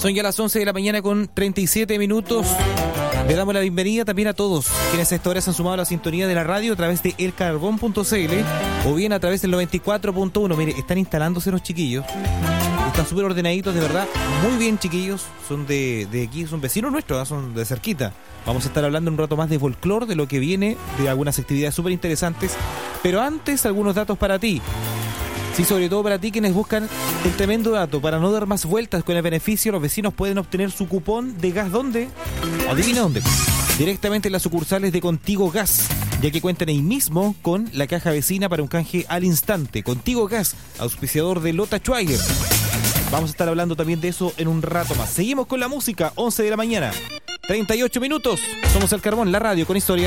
Son ya las 11 de la mañana con 37 minutos. Le damos la bienvenida también a todos quienes a esta hora se han sumado a la sintonía de la radio a través de elcarbón.cl o bien a través del 94.1. Mire, están instalándose los chiquillos. Están súper ordenaditos, de verdad. Muy bien, chiquillos. Son de aquí, son vecinos nuestros, son de cerquita. Vamos a estar hablando un rato más de folclore, de lo que viene, de algunas actividades súper interesantes. Pero antes, algunos datos para ti. Sí, sobre todo para ti quienes buscan el tremendo dato. Para no dar más vueltas con el beneficio, los vecinos pueden obtener su cupón de gas. ¿Dónde? Adivina dónde. Directamente en las sucursales de Contigo Gas, ya que cuentan ahí mismo con la caja vecina para un canje al instante. Contigo Gas, auspiciador de Lota Schwager. Vamos a estar hablando también de eso en un rato más. Seguimos con la música, 11 de la mañana, 38 minutos. Somos El Carbón, la radio con historia.